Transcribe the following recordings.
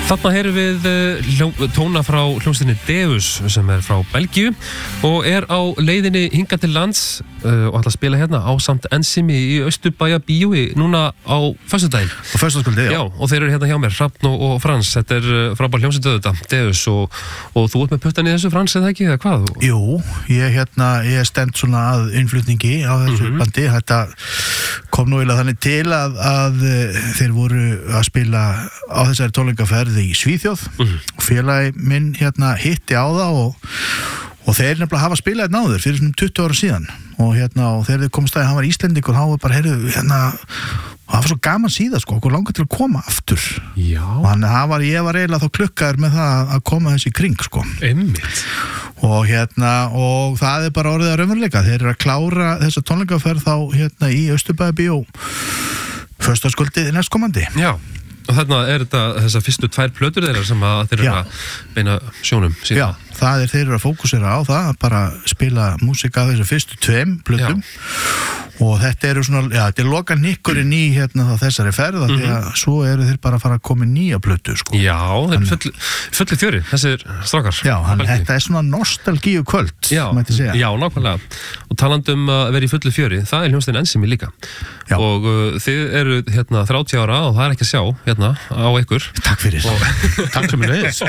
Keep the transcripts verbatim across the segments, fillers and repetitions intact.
Þarna heyrum við hljó, tóna frá hljómsveitinni Deus sem er frá Belgíu og er á leiðinni hingað til lands uh, og ætla að spila hérna á samt Ensimi í Austurbæja bíói núna á föstudaginn. Á föstudagskvöldi, já. Já, og þeir eru hérna hjá mér, Hrafn og, og Frans. Þetta er frábær hljómsveit auðvitað, Deus og, og þú ert með puttan í þessu, Frans, eða ekki, eða hvað? Jú, ég hérna, ég er stend svona að innflutningi á þessu mm-hmm. bandi. Þetta kom nú eiginlega þannig til að, að þeir voru að spila á þessari tónleikaferð í Svíþjóð mm-hmm. og félagi minn hérna hitti á það og, og þeir nefnilega hafa spilað þetta náður fyrir svona tuttugu ára síðan og hérna og þegar þeir komst að hann var Íslendingur og hann var bara, heyrðu, hérna og það var svo gaman síðan sko, okkur langar til að koma aftur. Já. Og hann var, ég var eiginlega þá klukkaður með það að koma þessi kring sko. Einmitt. Og hérna, og það er bara orðið að raunveruleika. Þeir eru að klára þessa tónleikaferð þá hérna í Austurbæja bíó föstudagskvöldið næstkomandi. Já. Og þarna er þetta þessar fyrstu tvær plötur þeirra sem að þeir eru að beina sjónum síðan. Já, það er þeir eru að fókusera á það, bara spila músika af þessu fyrstu tveim plötum. Já. Og þetta eru svona, já, þetta er loka nikkurinn í hérna þá þessari ferð mm-hmm. því að svo eru þeir bara að fara að koma nýja plötu, sko. Já, þeir eru full, fulli fjöri, þessir strákar. Já, hann, þetta er svona nostalgíu kvöld, mætti segja. Já, nákvæmlega. Og talandi um að vera í fulli fjöri, það er hljómsveitin Ensimi líka. Já. Og uh, þið eru hérna þrjátíu ára og það er ekki að sjá hérna á ykkur. Takk fyrir. Og, Takk sem er leiðis.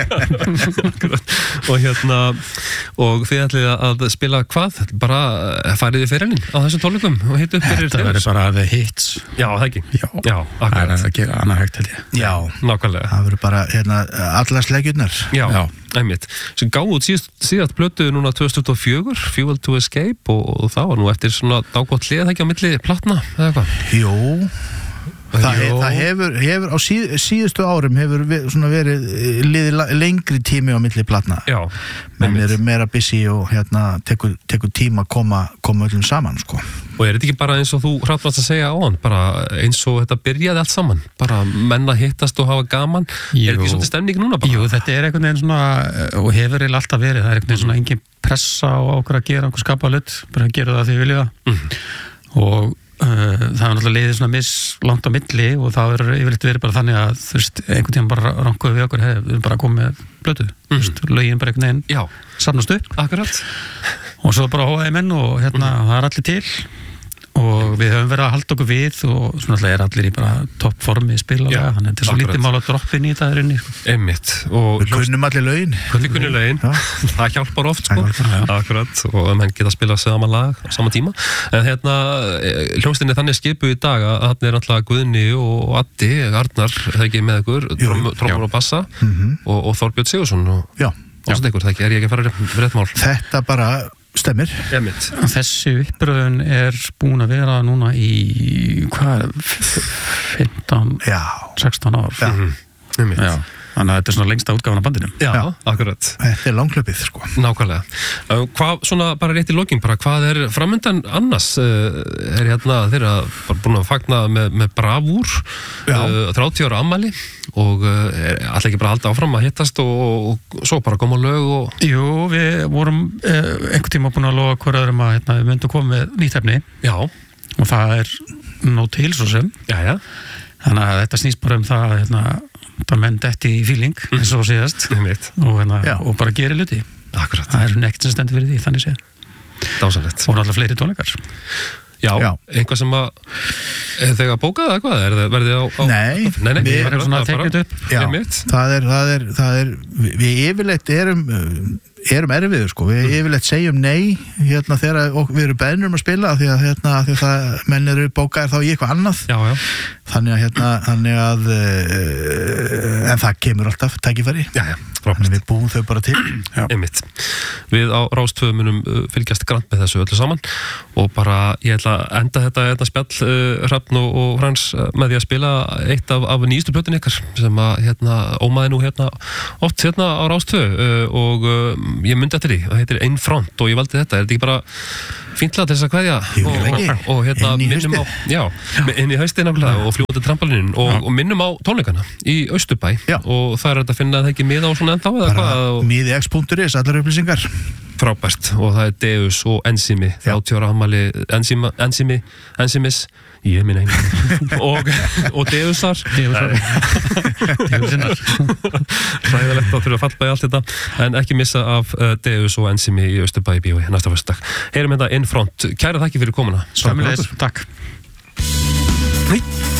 og hérna, og þið ætlið að spila hvað? Bara farið í fyrirlin á þessum tónleikum og hitt upp fyrir Þetta verður bara the hits. Já, það ekki. Já, Já það er að gera annað hægt held ég. Já, nákvæmlega. Það verður bara hérna allar sleggjurnar. Já, Já. einmitt. Sem gáðu út síðast, síðast plötu núna tvö þúsund tuttugu og fjögur, Fuel to Escape og, og það var nú eftir svona dágótt hlið ekki á milli platna, eða eitthvað? Jú. Það, hef, það hefur, hefur á síð, síðustu árum hefur við, svona verið liðið lengri tími á milli platna. Já. Menn eru meira busy og hérna tekur, tekur tíma að koma, koma öllum saman, sko. Og er þetta ekki bara eins og þú hrattast að segja á hann, bara eins og þetta byrjaði allt saman, bara menn að hittast og hafa gaman, Jú. Er ekki svona stemning núna bara? Jú, þetta er einhvern veginn svona, og hefur eiginlega alltaf verið, það er einhvern veginn svona engin pressa á okkur að gera einhver skapa hlut, bara að gera það því við vilja það. Mm. Og Uh, það er náttúrulega leiðið svona miss langt á milli og það er yfirleitt verið bara þannig að þú veist, einhvern tíma bara rankuðu við okkur hefur við bara komið með blötu mm. þú veist, lögin bara einhvern veginn safnast upp Akkurat. Og svo bara hóðaði menn og hérna mm. það er allir til og við höfum verið að halda okkur við og svona er allir í bara toppformi spilalega, þannig að þetta er svo lítið mál að droppin í það er inni sko. Einmitt og við kunnum allir lögin við kunnum lögin, það hjálpar oft sko. Akkurat, og menn geta að spila saman lag á sama tíma, en hérna hljómsveitin er þannig skipuð í dag að hann er alltaf Guðni og Addi Arnar, það ekki með ykkur trommur og bassa mm-hmm. og, og Þorbjörn Sigursson og, og svo ykkur, það ekki, er ég ekki að fara rétt, rétt mál þetta bara stemmir. Þessi uppröðun er búin að vera núna í hvað fimmtán, sextán ár. Já. Mm-hmm. Já. Þannig að þetta er svona lengsta útgáfan af bandinu. Já, Já. akkurat. Þetta er langhlaupið, sko. Nákvæmlega. Uh, hvað, svona bara rétt í lokin, bara hvað er framundan annars? Uh, er hérna þeirra bara búin að fagna með, með bravúr, uh, þrjátíu ára afmæli og uh, er alltaf ekki bara að halda áfram að hittast og, og, og svo bara koma lög og... Jú, við vorum uh, einhvern tíma búin að lofa hver öðrum að hérna, við myndum koma með nýtt efni. Já. Og það er nóg til svo sem. Já, já. Þannig að þetta snýst bara um það hérna, bara menn detti í feeling eins og síðast mm. og, hérna, og bara gera hluti. Akkurat. Það er neitt sem stendur fyrir því, þannig séð. Dásamlegt. Og náttúrulega fleiri tónleikar. Já, Já, einhvað sem að þegar bókaði eða hvað, er það verðið á, á Nei, nei, nei, við erum svona að tekja þetta upp. Já, það er, það er, það er við yfirleitt erum erum erfiður, sko, við mm. yfirleitt segjum nei hérna þegar við erum beðnir um að spila því að hérna, því að það, menn eru bókaðir þá í eitthvað annað. Já, já. Þannig að hérna, þannig að uh, en það kemur alltaf tækifæri. Já, já. Þannig við búum þau bara til. Einmitt. Við á Rás tvö munum fylgjast grannt með þessu öllu saman og bara ég ætla að enda þetta, þetta spjall uh, Hrafn og, og Frans með því að spila eitt af, af nýjustu plötun ykkar sem að hérna ómaði nú hérna oft hérna á Rás tvö uh, og uh, ég myndi eftir því, það heitir Ein front og ég valdi þetta, er þetta ekki bara fíntlega til þess að kveðja og, og, og hérna minnum á já, inn í haustið náttúrulega og fljúandi trampolinin og, og minnum á tónleikana í Austurbæ já. Og það er þetta að finna það ekki miða á svona ennþá eða hvað miði x punktur is, allar upplýsingar frábært og það er Deus og Enzimi þrjátíu ára afmæli Enzima, Enzimi, Enzimis ég minn einu og, og Deusar Deusar Deusinnar hræðilegt að þurfa að fallbæði allt þetta en ekki missa af uh, Deus og Enzimi í Austurbæði bíói næsta föstudag. Heyrum þetta in front. Kæra þakki fyrir komuna. Sömuleiðis, takk. Nei